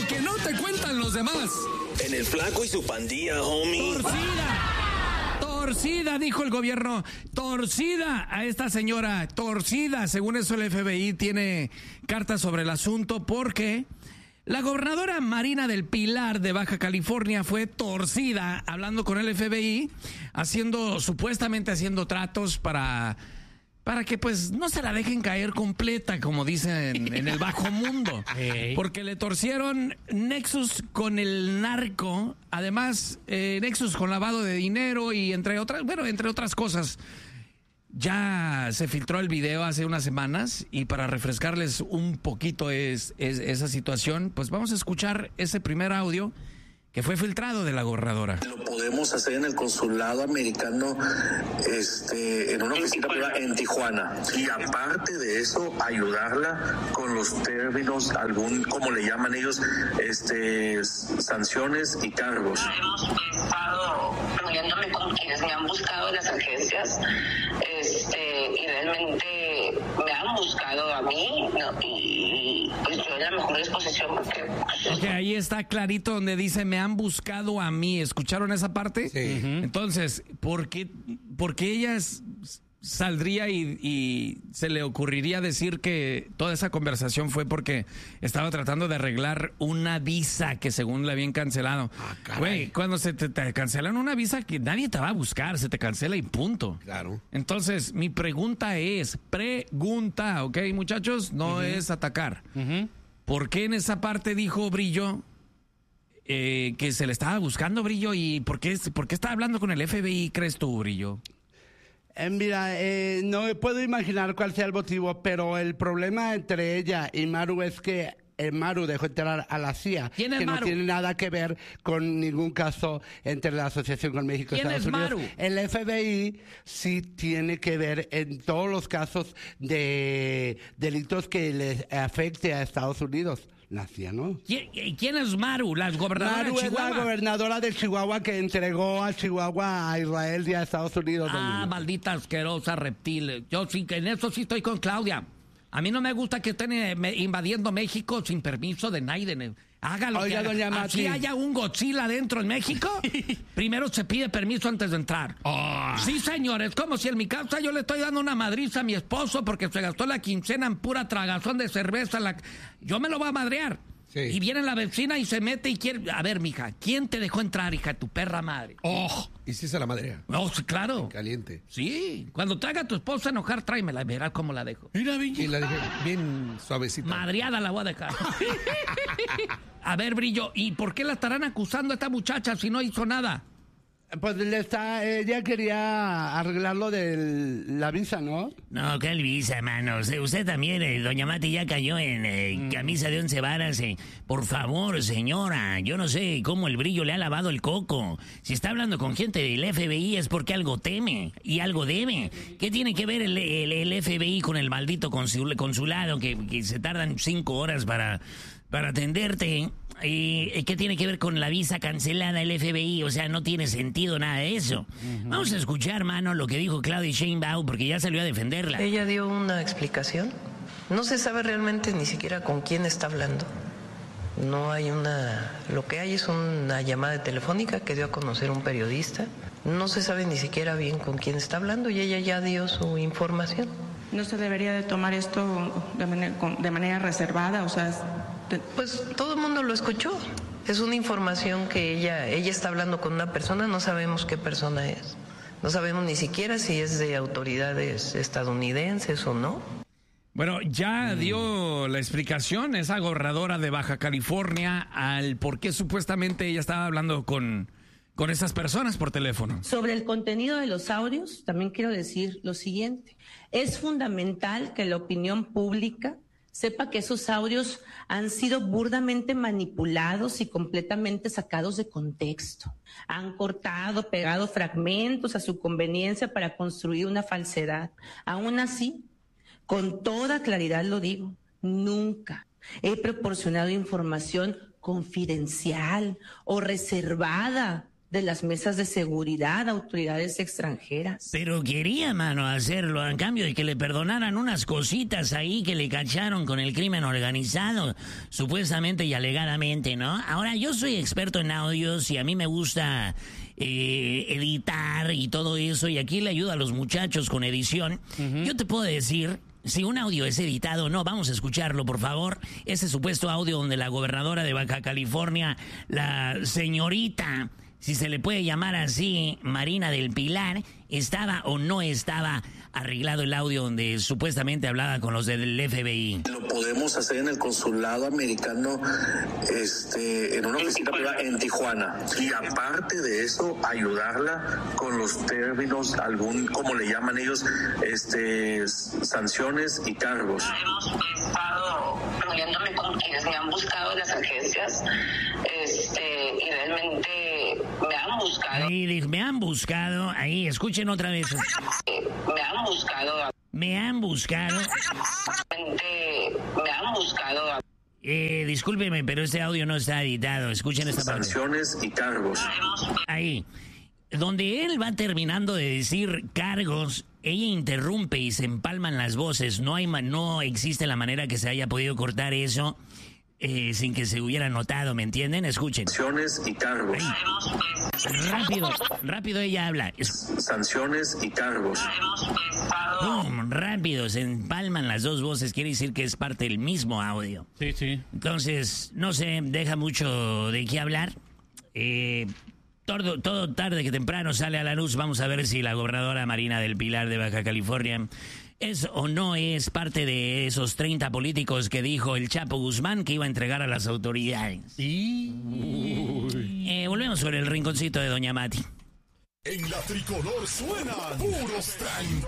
Lo que no te cuentan los demás. En el Flaco y su pandilla, homie. Torcida, dijo el gobierno. Torcida a esta señora. Torcida. Según eso, el FBI tiene cartas sobre el asunto porque la gobernadora Marina del Pilar de Baja California fue torcida hablando con el FBI, supuestamente haciendo tratos para que pues no se la dejen caer completa, como dicen en el bajo mundo. Porque le torcieron nexos con el narco, además nexos con lavado de dinero y entre otras cosas. Ya se filtró el video hace unas semanas y para refrescarles un poquito esa situación, pues vamos a escuchar ese primer audio que fue filtrado de la gobernadora. Lo podemos hacer en el consulado americano, en una oficina privada en Tijuana. Y aparte de eso, ayudarla con los términos, como le llaman ellos, sanciones y cargos. Hemos estado reuniéndome con quienes me han buscado en las agencias, y realmente me han buscado a mí, ¿no? Y estoy en la mejor disposición porque... Ok, ahí está clarito donde dice me han buscado a mí. ¿Escucharon esa parte? Sí. Entonces, ¿por qué ella saldría y se le ocurriría decir que toda esa conversación fue porque estaba tratando de arreglar una visa que según le habían cancelado? Güey, cuando se te cancelan una visa que nadie te va a buscar, se te cancela y punto. Claro. Entonces, mi pregunta es, ¿ok, muchachos? No es atacar. ¿Por qué en esa parte dijo Brillo que se le estaba buscando, Brillo? ¿Y por qué estaba hablando con el FBI, crees tú, Brillo? Mira, no puedo imaginar cuál sea el motivo, pero el problema entre ella y Maru es que Maru dejó entrar a la CIA, ¿Quién es que Maru? no tiene nada que ver con ningún caso entre la asociación con México y ¿Quién Estados es Unidos. Maru? El FBI sí tiene que ver en todos los casos de delitos que le afecte a Estados Unidos. La CIA, ¿no? ¿Quién es Maru? ¿La gobernadora Maru de es Chihuahua? la gobernadora de Chihuahua que entregó a Chihuahua a Israel y a Estados Unidos. Maldita asquerosa reptil. Yo sí, en eso sí estoy con Claudia. A mí no me gusta que estén invadiendo México sin permiso de nadie. Hágalo. Oiga, doña Mati. Así haya un Godzilla dentro en México, primero se pide permiso antes de entrar. Sí, señores, como si en mi casa yo le estoy dando una madriza a mi esposo porque se gastó la quincena en pura tragazón de cerveza. Yo me lo voy a madrear. Sí. Y viene la vecina y se mete y quiere... A ver, mija, ¿quién te dejó entrar, hija? Tu perra madre. Y si se la madrea. No, sí, claro. Caliente. Sí. Cuando te haga a tu esposa enojar, tráemela y verás cómo la dejo. Mira, Y la dejé bien suavecita. Madreada la voy a dejar. A ver, Brillo, ¿y por qué la estarán acusando a esta muchacha si no hizo nada? Pues ella quería arreglar lo de la visa, ¿no? No, ¿qué visa, mano? Usted también, doña Mati, ya cayó en camisa de 11 varas. Por favor, señora, yo no sé cómo el Brillo le ha lavado el coco. Si está hablando con gente del FBI es porque algo teme y algo debe. ¿Qué tiene que ver el FBI con el maldito consulado que se tardan 5 horas para atenderte? ¿Qué tiene que ver con la visa cancelada del FBI? O sea, no tiene sentido nada de eso. Vamos a escuchar, mano, lo que dijo Claudia Sheinbaum, porque ya salió a defenderla. Ella dio una explicación. No se sabe realmente ni siquiera con quién está hablando. No hay lo que hay es una llamada telefónica que dio a conocer un periodista. No se sabe ni siquiera bien con quién está hablando y ella ya dio su información. ¿No se debería de tomar esto de manera reservada? O sea... Pues todo el mundo lo escuchó. Es una información que ella está hablando con una persona, no sabemos qué persona es. No sabemos ni siquiera si es de autoridades estadounidenses o no. Bueno, ya dio la explicación esa gobernadora de Baja California al por qué supuestamente ella estaba hablando con esas personas por teléfono. Sobre el contenido de los audios, también quiero decir lo siguiente. Es fundamental que la opinión pública sepa que esos audios han sido burdamente manipulados y completamente sacados de contexto. Han cortado, pegado fragmentos a su conveniencia para construir una falsedad. Aún así, con toda claridad lo digo, nunca he proporcionado información confidencial o reservada de las mesas de seguridad a autoridades extranjeras. Pero quería, mano, hacerlo a cambio de que le perdonaran unas cositas ahí que le cacharon con el crimen organizado, supuestamente y alegadamente, ¿no? Ahora, yo soy experto en audios y a mí me gusta editar y todo eso, y aquí le ayudo a los muchachos con edición. Yo te puedo decir si un audio es editado o no. Vamos a escucharlo, por favor. Ese supuesto audio donde la gobernadora de Baja California, la señorita, si se le puede llamar así, Marina del Pilar, estaba o no estaba arreglado el audio donde supuestamente hablaba con los del FBI. Lo podemos hacer en el consulado americano, en una oficina privada en Tijuana. Y aparte de eso, ayudarla con los términos, como le llaman ellos, sanciones y cargos. Hemos estado reuniéndome con quienes me han buscado en las agencias, y realmente me han buscado. Me han buscado, ahí, escuchen otra vez. Me han buscado. Me han buscado. Me han buscado. Discúlpeme, pero este audio no está editado. Escuchen esta parte. Sanciones y cargos. Ahí. Donde él va terminando de decir cargos, ella interrumpe y se empalman las voces. No existe la manera que se haya podido cortar eso sin que se hubiera notado, ¿me entienden? Escuchen. Sanciones y cargos. Rápido ella habla. Sanciones y cargos. ¡Pum! Rápido, se empalman las dos voces. Quiere decir que es parte del mismo audio. Sí. Entonces, no sé, deja mucho de qué hablar. Todo tarde que temprano sale a la luz. Vamos a ver si la gobernadora Marina del Pilar de Baja California es o no es parte de esos 30 políticos que dijo el Chapo Guzmán que iba a entregar a las autoridades. Volvemos sobre el rinconcito de Doña Mati. En la tricolor suenan puros 30.